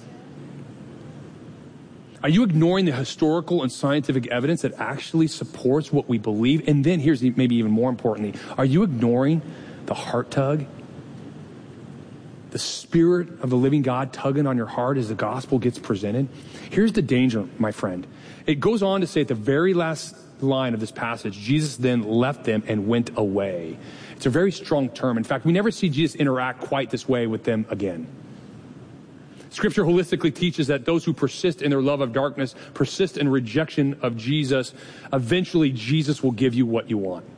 Are you ignoring the historical and scientific evidence that actually supports what we believe? And then here's the, maybe even more importantly, are you ignoring the heart tug? The Spirit of the living God tugging on your heart as the gospel gets presented? Here's the danger, my friend. It goes on to say at the very last line of this passage, Jesus then left them and went away. It's a very strong term. In fact, we never see Jesus interact quite this way with them again. Scripture holistically teaches that those who persist in their love of darkness, persist in rejection of Jesus, eventually Jesus will give you what you want.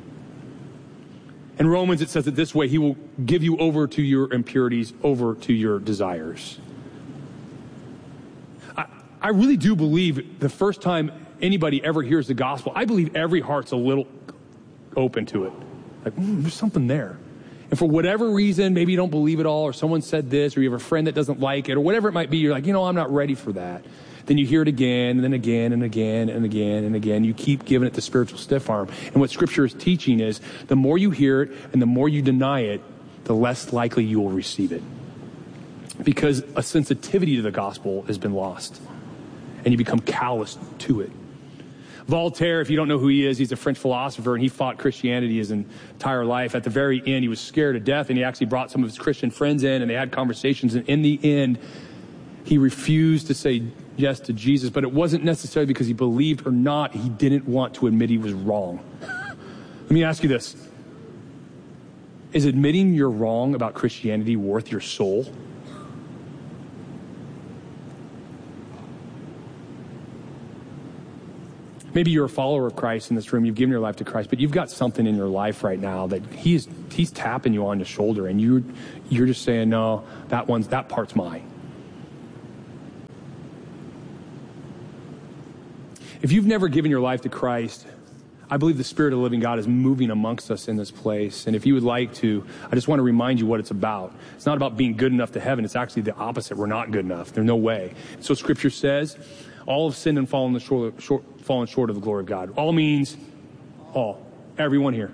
In Romans, it says it this way: he will give you over to your impurities, over to your desires. I, I really do believe the first time anybody ever hears the gospel, I believe every heart's a little open to it. Like, mm, there's something there. And for whatever reason, maybe you don't believe it all, or someone said this, or you have a friend that doesn't like it, or whatever it might be, you're like, you know, I'm not ready for that. Then you hear it again, and then again, and again, and again, and again. You keep giving it the spiritual stiff arm. And what Scripture is teaching is, the more you hear it, and the more you deny it, the less likely you will receive it. Because a sensitivity to the gospel has been lost, and you become callous to it. Voltaire, if you don't know who he is, he's a French philosopher, and he fought Christianity his entire life. At the very end, he was scared to death, and he actually brought some of his Christian friends in, and they had conversations. And in the end, he refused to say yes to Jesus, but it wasn't necessarily because he believed or not. He didn't want to admit he was wrong. Let me ask you this. Is admitting you're wrong about Christianity worth your soul? Maybe you're a follower of Christ in this room. You've given your life to Christ, but you've got something in your life right now that he's he's tapping you on the shoulder, and you you're just saying, no, that one's that part's mine. If you've never given your life to Christ, I believe the Spirit of the living God is moving amongst us in this place. And if you would like to, I just want to remind you what it's about. It's not about being good enough to heaven. It's actually the opposite. We're not good enough. There's no way. So Scripture says, all have sinned and fallen, the short, short, fallen short of the glory of God. All means all. Everyone here.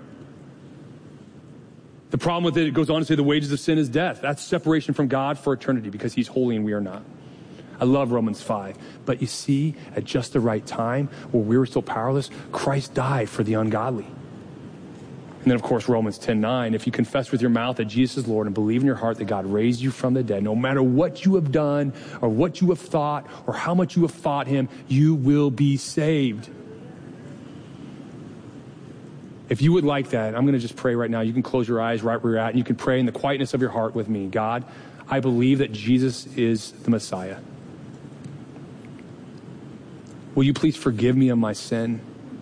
The problem with it, it goes on to say the wages of sin is death. That's separation from God for eternity because he's holy and we are not. I love Romans five. But you see, at just the right time, where we were still powerless, Christ died for the ungodly. And then, of course, Romans ten nine, if you confess with your mouth that Jesus is Lord and believe in your heart that God raised you from the dead, no matter what you have done or what you have thought or how much you have fought him, you will be saved. If you would like that, I'm going to just pray right now. You can close your eyes right where you're at, and you can pray in the quietness of your heart with me. God, I believe that Jesus is the Messiah. Will you please forgive me of my sin?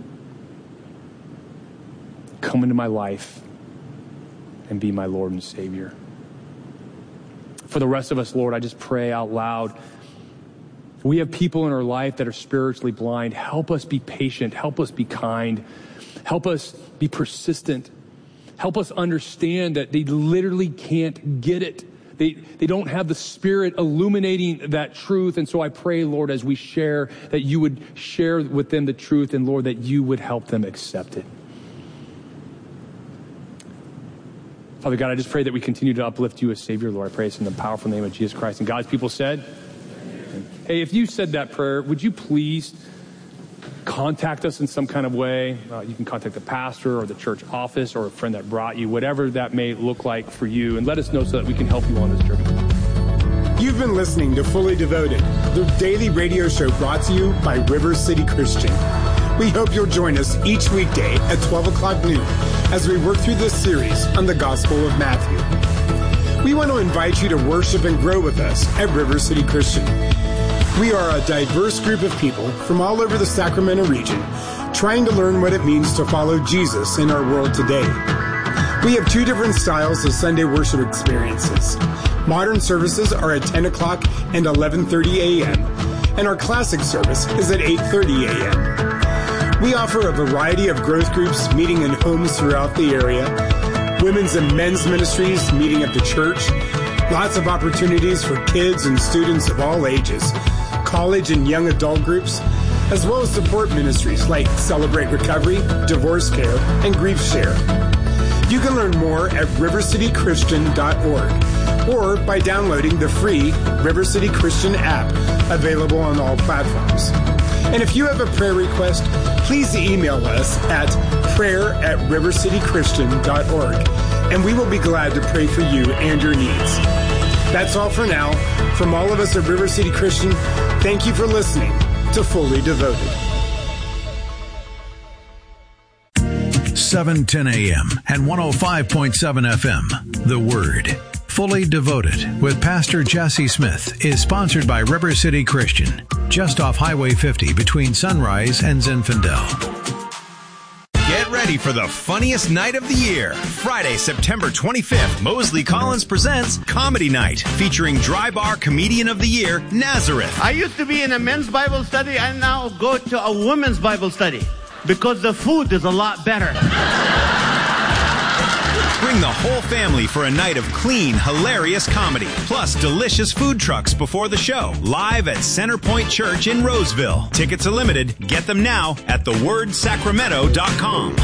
Come into my life and be my Lord and Savior. For the rest of us, Lord, I just pray out loud. We have people in our life that are spiritually blind. Help us be patient. Help us be kind. Help us be persistent. Help us understand that they literally can't get it. They, they don't have the Spirit illuminating that truth. And so I pray, Lord, as we share, that you would share with them the truth, and Lord, that you would help them accept it. Father God, I just pray that we continue to uplift you as Savior, Lord. I pray this in the powerful name of Jesus Christ. And God's people said, amen. Hey, if you said that prayer, would you please contact us in some kind of way? Uh, you can contact the pastor or the church office or a friend that brought you, whatever that may look like for you, and let us know so that we can help you on this journey. You've been listening to Fully Devoted, the daily radio show brought to you by River City Christian. We hope you'll join us each weekday at twelve o'clock noon as we work through this series on the Gospel of Matthew. We want to invite you to worship and grow with us at River City Christian. We are a diverse group of people from all over the Sacramento region trying to learn what it means to follow Jesus in our world today. We have two different styles of Sunday worship experiences. Modern services are at ten o'clock and eleven thirty a.m., and our classic service is at eight thirty a.m. We offer a variety of growth groups meeting in homes throughout the area, women's and men's ministries meeting at the church, lots of opportunities for kids and students of all ages, college and young adult groups, as well as support ministries like Celebrate Recovery, Divorce Care, and Grief Share. You can learn more at river city christian dot org or by downloading the free River City Christian app available on all platforms. And if you have a prayer request, please email us at prayer at river city christian dot org, and we will be glad to pray for you and your needs. That's all for now. From all of us at River City Christian, thank you for listening to Fully Devoted. seven ten a.m. and one oh five point seven F M. The Word. Fully Devoted with Pastor Jesse Smith is sponsored by River City Christian, just off Highway fifty between Sunrise and Zinfandel. Get ready for the funniest night of the year. Friday, September twenty-fifth, Mosley Collins presents Comedy Night, featuring Dry Bar Comedian of the Year, Nazareth. I used to be in a men's Bible study. I now go to a women's Bible study because the food is a lot better. Bring the whole family for a night of clean, hilarious comedy, plus delicious food trucks before the show, live at Centerpoint Church in Roseville. Tickets are limited. Get them now at the word sacramento dot com.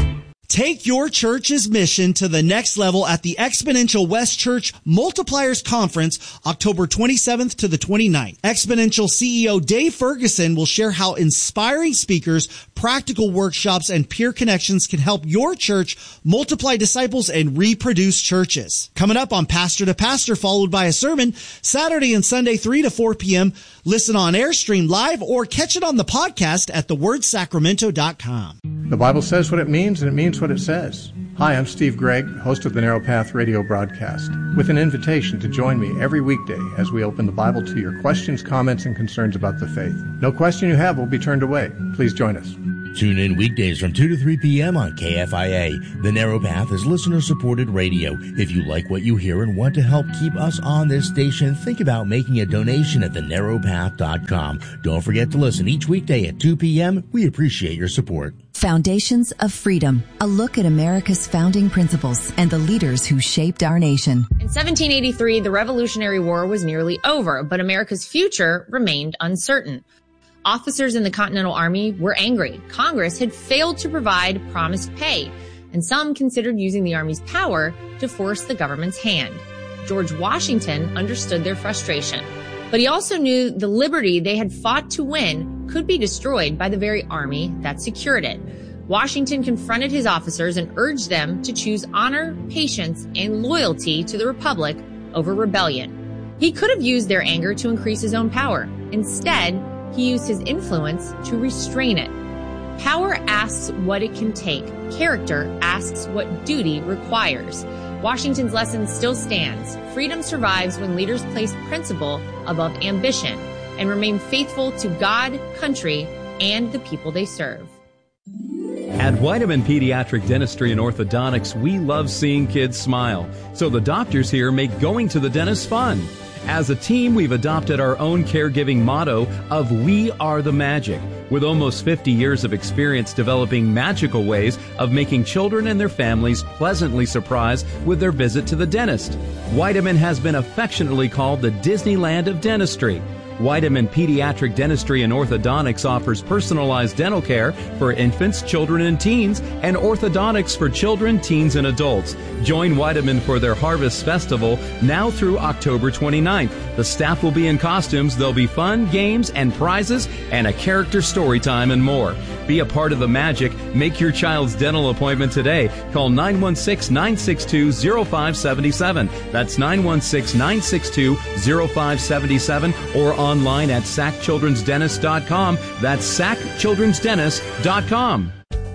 Take your church's mission to the next level at the Exponential West Church Multipliers Conference, October twenty-seventh to the twenty-ninth. Exponential C E O Dave Ferguson will share how inspiring speakers, practical workshops, and peer connections can help your church multiply disciples and reproduce churches. Coming up on Pastor to Pastor, followed by a sermon, Saturday and Sunday, three to four p.m. Listen on air, stream live, or catch it on the podcast at the word sacramento dot com. The Bible says what it means, and it means what it says. Hi, I'm Steve Gregg, host of the Narrow Path radio broadcast, with an invitation to join me every weekday as we open the Bible to your questions, comments, and concerns about the faith. No question you have will be turned away. Please join us. Tune in weekdays from two to three p.m. on K F I A. The Narrow Path is listener-supported radio. If you like what you hear and want to help keep us on this station, think about making a donation at the narrow path dot com. Don't forget to listen each weekday at two p.m. We appreciate your support. Foundations of Freedom, a look at America's founding principles and the leaders who shaped our nation. In seventeen eighty-three, the Revolutionary War was nearly over, but America's future remained uncertain. Officers in the Continental Army were angry. Congress had failed to provide promised pay, and some considered using the Army's power to force the government's hand. George Washington understood their frustration, but he also knew the liberty they had fought to win could be destroyed by the very army that secured it. Washington confronted his officers and urged them to choose honor, patience, and loyalty to the Republic over rebellion. He could have used their anger to increase his own power. Instead, he used his influence to restrain it. Power asks what it can take. Character asks what duty requires. Washington's lesson still stands. Freedom survives when leaders place principle above ambition and remain faithful to God, country, and the people they serve. At Weidemann Pediatric Dentistry and Orthodontics, we love seeing kids smile. So the doctors here make going to the dentist fun. As a team, we've adopted our own caregiving motto of We Are the Magic, with almost fifty years of experience developing magical ways of making children and their families pleasantly surprised with their visit to the dentist. Weidemann has been affectionately called the Disneyland of dentistry. Weidemann Pediatric Dentistry and Orthodontics offers personalized dental care for infants, children, and teens, and orthodontics for children, teens, and adults. Join Weidemann for their Harvest Festival now through October twenty-ninth. The staff will be in costumes. There'll be fun, games, and prizes, and a character story time and more. Be a part of the magic. Make your child's dental appointment today. Call nine one six, nine six two, zero five seven seven. That's nine one six, nine six two, zero five seven seven, or online at sac children's dentist dot com. That's sac children's dentist dot com.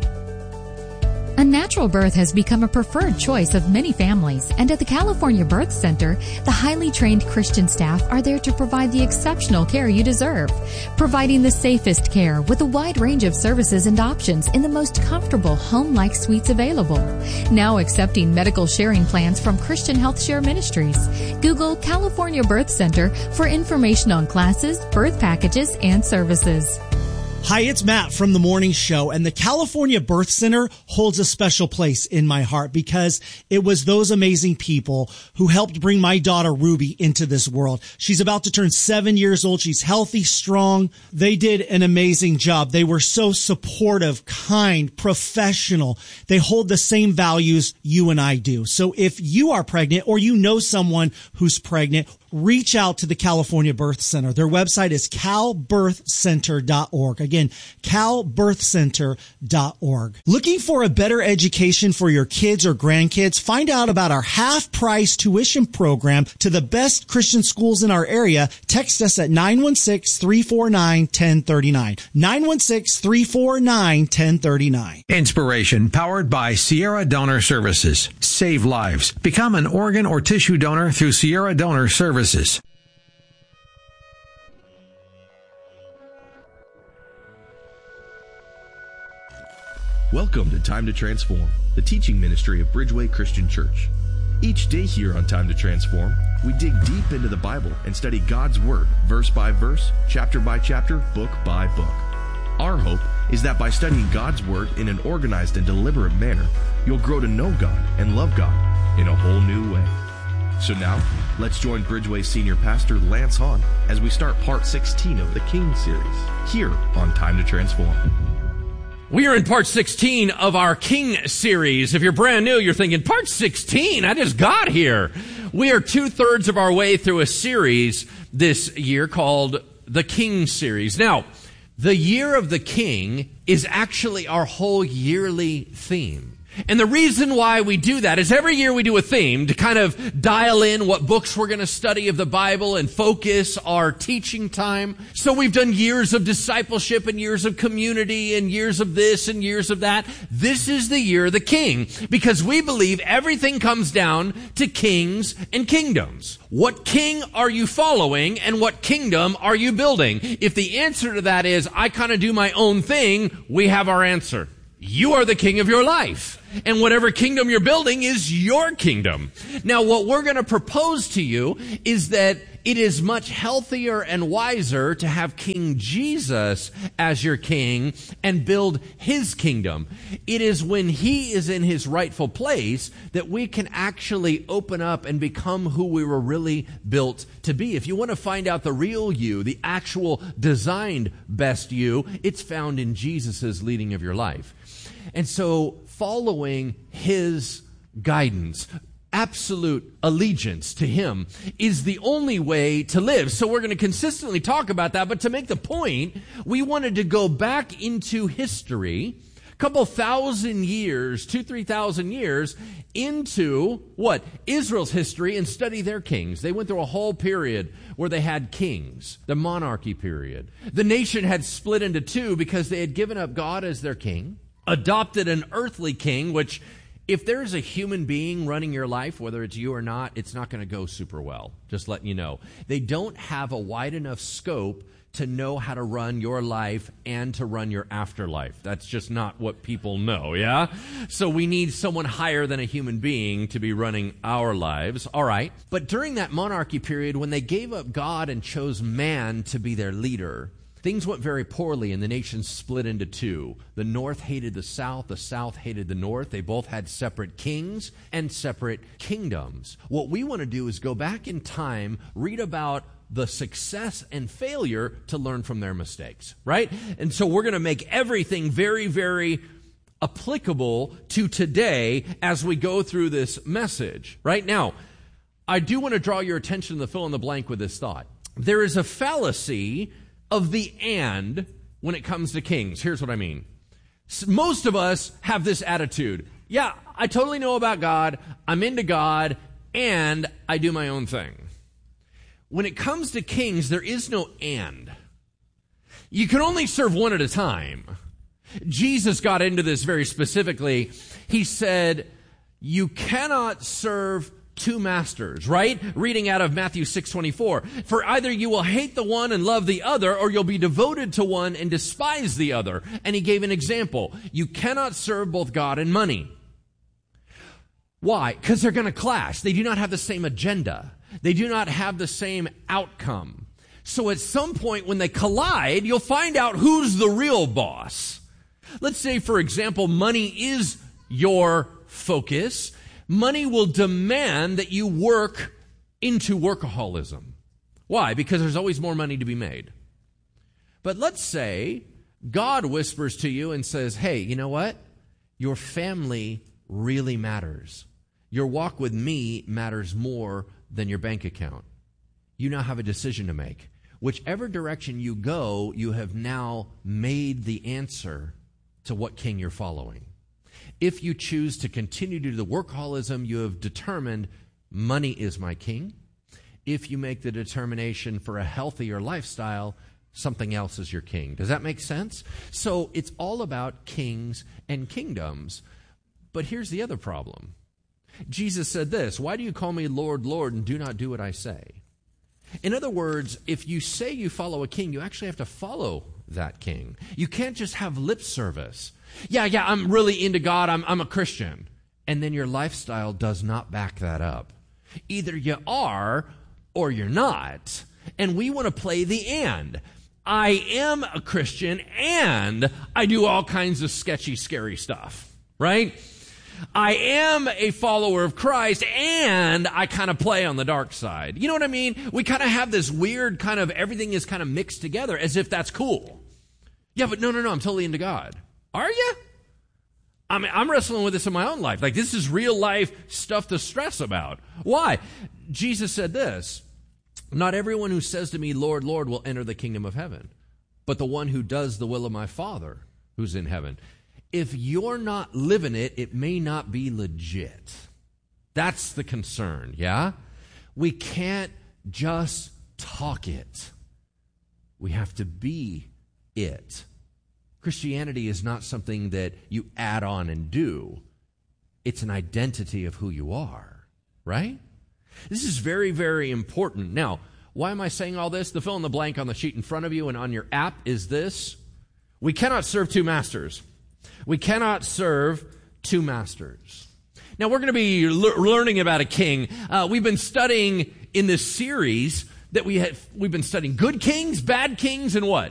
A natural birth has become a preferred choice of many families, and at the California Birth Center, the highly trained Christian staff are there to provide the exceptional care you deserve, providing the safest care with a wide range of services and options in the most comfortable home-like suites available. Now accepting medical sharing plans from Christian Health Share Ministries. Google California Birth Center for information on classes, birth packages, and services. Hi, it's Matt from The Morning Show, and the California Birth Center holds a special place in my heart because it was those amazing people who helped bring my daughter Ruby into this world. She's about to turn seven years old. She's healthy, strong. They did an amazing job. They were so supportive, kind, professional. They hold the same values you and I do. So if you are pregnant or you know someone who's pregnant, reach out to the California Birth Center. Their website is cal birth center dot org. Again, cal birth center dot org. Looking for a better education for your kids or grandkids? Find out about our half-price tuition program to the best Christian schools in our area. Text us at nine one six, three four nine, one zero three nine. nine one six, three four nine, one zero three nine. Inspiration powered by Sierra Donor Services. Save lives. Become an organ or tissue donor through Sierra Donor Services. Welcome to Time to Transform, the teaching ministry of Bridgeway Christian Church. Each day here on Time to Transform, we dig deep into the Bible and study God's Word, verse by verse, chapter by chapter, book by book. Our hope is that by studying God's Word in an organized and deliberate manner, you'll grow to know God and love God in a whole new way. So now, let's join Bridgeway Senior Pastor Lance Hahn as we start part sixteen of the King series, here on Time to Transform. We are in part sixteen of our King series. If you're brand new, you're thinking, part sixteen? I just got here. We are two-thirds of our way through a series this year called the King series. Now, the Year of the King is actually our whole yearly theme. And the reason why we do that is every year we do a theme to kind of dial in what books we're going to study of the Bible and focus our teaching time. So we've done years of discipleship and years of community and years of this and years of that. This is the Year of the King because we believe everything comes down to kings and kingdoms. What king are you following and what kingdom are you building? If the answer to that is, I kind of do my own thing, we have our answer. You are the king of your life. And whatever kingdom you're building is your kingdom. Now, what we're going to propose to you is that it is much healthier and wiser to have King Jesus as your king and build his kingdom. It is when he is in his rightful place that we can actually open up and become who we were really built to be. If you want to find out the real you, the actual designed best you, it's found in Jesus' leading of your life. And so following his guidance, absolute allegiance to him is the only way to live. So we're going to consistently talk about that. But to make the point, we wanted to go back into history, a couple thousand years, two, three thousand years into what? Israel's history and study their kings. They went through a whole period where they had kings, the monarchy period. The nation had split into two because they had given up God as their king, adopted an earthly king, which if there's a human being running your life, whether it's you or not, it's not going to go super well. Just letting you know. They don't have a wide enough scope to know how to run your life and to run your afterlife. That's just not what people know, yeah? So we need someone higher than a human being to be running our lives. All right. But during that monarchy period, when they gave up God and chose man to be their leader, things went very poorly, and the nation split into two. The North hated the South. The South hated the North. They both had separate kings and separate kingdoms. What we want to do is go back in time, read about the success and failure to learn from their mistakes, right? And so we're going to make everything very, very applicable to today as we go through this message. Right now, I do want to draw your attention to the fill in the blank with this thought. There is a fallacy of the and when it comes to kings. Here's what I mean. Most of us have this attitude. Yeah, I totally know about God. I'm into God, and I do my own thing. When it comes to kings, there is no and. You can only serve one at a time. Jesus got into this very specifically. He said, you cannot serve two masters, right? Reading out of Matthew six twenty-four. For either you will hate the one and love the other, or you'll be devoted to one and despise the other. And he gave an example. You cannot serve both God and money. Why? Because they're going to clash. They do not have the same agenda. They do not have the same outcome. So at some point when they collide, you'll find out who's the real boss. Let's say, for example, money is your focus. Money will demand that you work into workaholism. Why? Because there's always more money to be made. But let's say God whispers to you and says, hey, you know what? Your family really matters. Your walk with me matters more than your bank account. You now have a decision to make. Whichever direction you go, you have now made the answer to what king you're following. If you choose to continue to do the workaholism, you have determined money is my king. If you make the determination for a healthier lifestyle, something else is your king. Does that make sense? So it's all about kings and kingdoms. But here's the other problem. Jesus said this, why do you call me Lord, Lord, and do not do what I say? In other words, if you say you follow a king, you actually have to follow that king. You can't just have lip service. Yeah, yeah, I'm really into God. I'm, I'm a Christian. And then your lifestyle does not back that up. Either you are or you're not. And we want to play the and. I am a Christian and I do all kinds of sketchy, scary stuff, right? I am a follower of Christ and I kind of play on the dark side. You know what I mean? We kind of have this weird kind of everything is kind of mixed together as if that's cool. Yeah, but no, no, no, I'm totally into God. Are you? I mean, I'm wrestling with this in my own life. Like, this is real life stuff to stress about. Why? Jesus said this, not everyone who says to me, Lord, Lord, will enter the kingdom of heaven, but the one who does the will of my Father who's in heaven. If you're not living it, it may not be legit. That's the concern, yeah? We can't just talk it. We have to be it. Christianity is not something that you add on and do. It's an identity of who you are, right? This is very, very important. Now, why am I saying all this? The fill in the blank on the sheet in front of you and on your app is this. We cannot serve two masters. We cannot serve two masters. Now, we're going to be le- learning about a king. Uh, we've been studying in this series that we have, we've been studying good kings, bad kings, and what?